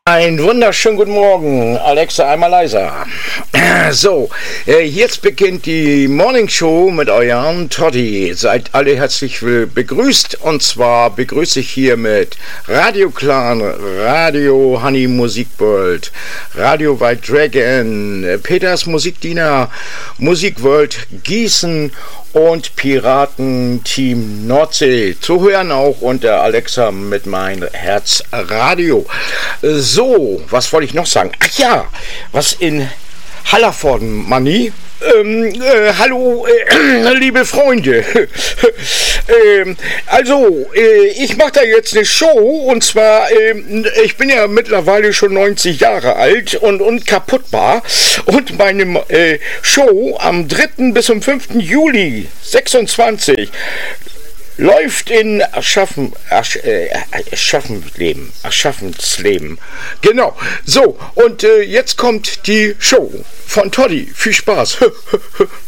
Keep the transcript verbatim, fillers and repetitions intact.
Einen wunderschönen guten Morgen, Alexa, einmal leiser. So, jetzt beginnt die Morning Show mit eurem Toddy. Seid alle herzlich begrüßt, und zwar begrüße ich hier mit Radio Clan, Radio Honey Musikworld, Radio White Dragon, Peters Musikdiener, Musikworld Gießen und Piraten-Team Nordsee. Zu hören auch unter Alexa mit mein Herzradio. So, was wollte ich noch sagen? Ach ja, was in Hallervorden, Manni? Ähm, äh, hallo, äh, liebe Freunde. ähm, also, äh, ich mache da jetzt eine Show, und zwar, äh, ich bin ja mittlerweile schon neunzig Jahre alt und unkaputtbar, und meine äh, Show am dritten bis zum fünften Juli sechsundzwanzig läuft in Erschaffen, Ersch, äh, Erschaffensleben, Erschaffensleben. Genau. So, und äh, jetzt kommt die Show von Toddy. Viel Spaß.